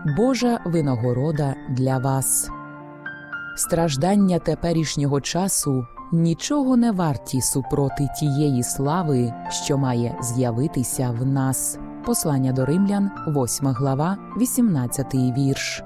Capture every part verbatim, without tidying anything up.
Божа винагорода для вас. Страждання теперішнього часу нічого не варті супроти тієї слави, що має з'явитися в нас. Послання до Римлян, восьма глава, вісімнадцятий вірш.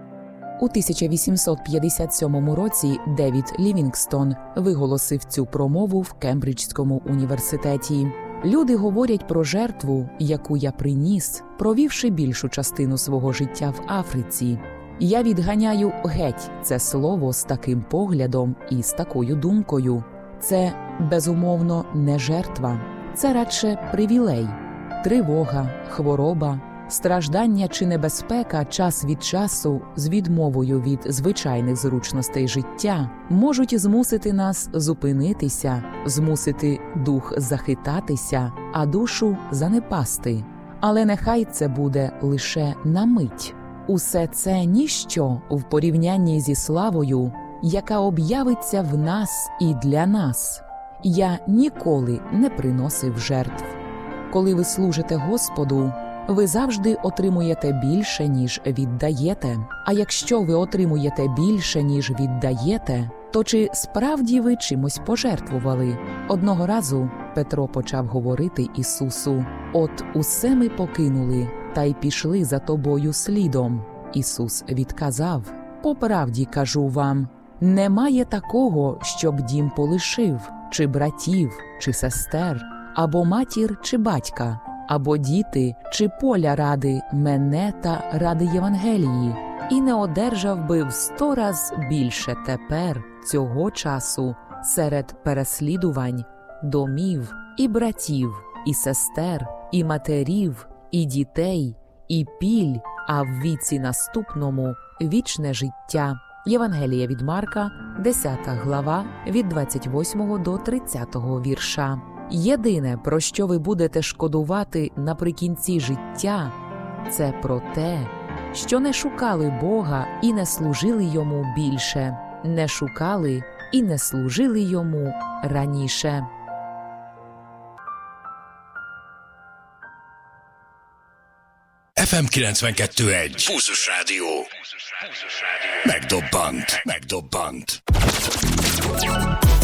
У тисяча вісімсот п'ятдесят сьомому році Девід Лівінгстон виголосив цю промову в Кембриджському університеті. «Люди говорять про жертву, яку я приніс, провівши більшу частину свого життя в Африці. Я відганяю геть це слово з таким поглядом і з такою думкою. Це, безумовно, не жертва. Це радше привілей. Тривога, хвороба, страждання чи небезпека час від часу з відмовою від звичайних зручностей життя можуть змусити нас зупинитися, змусити дух захитатися, а душу занепасти. Але нехай це буде лише на мить. Усе це ніщо в порівнянні зі славою, яка об'явиться в нас і для нас. Я ніколи не приносив жертв. Коли ви служите Господу, ви завжди отримуєте більше, ніж віддаєте. А якщо ви отримуєте більше, ніж віддаєте, то чи справді ви чимось пожертвували? Одного разу Петро почав говорити Ісусу: «От усе ми покинули, та й пішли за тобою слідом». Ісус відказав: «По правді кажу вам, немає такого, щоб дім полишив, чи братів, чи сестер, або матір, чи батька, або діти, чи поля ради мене та ради Євангелії, і не одержав би в сто раз більше тепер, цього часу, серед переслідувань, домів, і братів, і сестер, і матерів, і дітей, і піль, а в віці наступному вічне життя». Євангелія від Марка, десята глава, від двадцять восьмого до тридцятого вірша. Єдине, про що ви будете шкодувати наприкінці життя, це про те, що не шукали Бога і не служили Йому більше, не шукали і не служили Йому раніше. еф ем kilencvenkettő egy Pulzus Rádió. Megdobbant, megdobbant.